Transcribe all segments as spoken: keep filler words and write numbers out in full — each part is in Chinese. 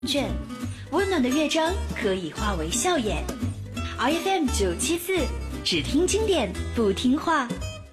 卷，温暖的乐章可以化为笑颜。R F M 九七四，只听经典不听话。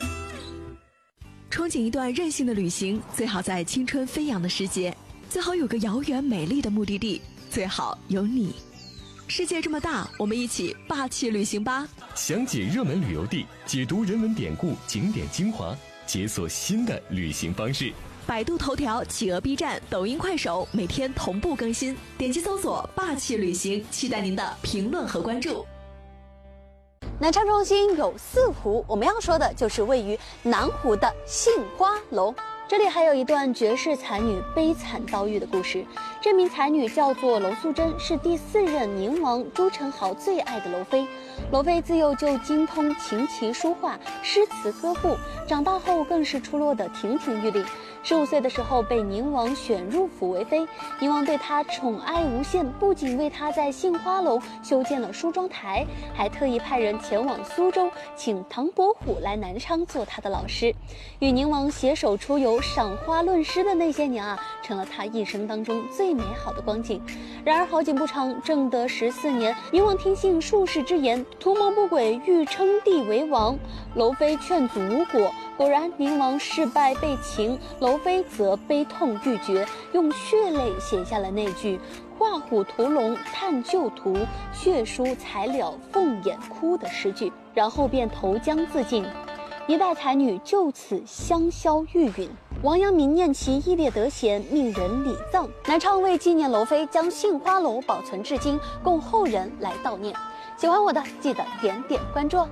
憧憬一段任性的旅行，最好在青春飞扬的时节，最好有个遥远美丽的目的地，最好有你。世界这么大，我们一起霸气旅行吧！ 详解热门旅游地，解读人文典故、景点精华，解锁新的旅行方式。 百度头条、企鹅 B 站、抖音、快手每天同步更新，点击搜索霸气旅行，期待您的评论和关注。 南昌中心有四湖，我们要说的就是位于南湖的杏花楼。这里还有一段绝世才女悲惨遭遇的故事。这名才女叫做娄素贞，是第四任宁王朱宸濠最爱的娄妃。娄妃自幼就精通琴棋书画、诗词歌赋，长大后更是出落得亭亭玉立。十五岁的时候被宁王选入府为妃，宁王对她宠爱无限，不仅为她在杏花楼修建了梳妆台，还特意派人前往苏州，请唐伯虎来南昌做她的老师。与宁王携手出游、赏花论诗的那些年啊，成了她一生当中最美好的光景。然而好景不长，正德十四年，宁王听信术士之言，图谋不轨，欲称帝为王。娄妃劝阻无果，果然宁王事败被擒，娄妃则悲痛欲绝，用血泪写下了那句画虎屠龙探旧图，血书才了凤眼哭的诗句，然后便投江自尽。一代才女就此香消玉殒。王阳明念其义烈德贤，命人礼葬。南昌为纪念娄妃，将杏花楼保存至今，供后人来悼念。喜欢我的记得点点关注。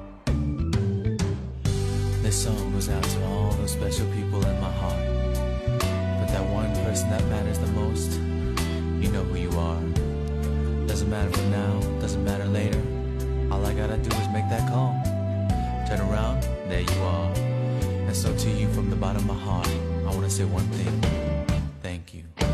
This song goes out to all those special people in my heart. But that one person that matters the most, you know who you are. Doesn't matter for now, doesn't matter later. All I gotta do is make that call. Turn around, there you are. And so to you from the bottom of my heart, I wanna say one thing. Thank you.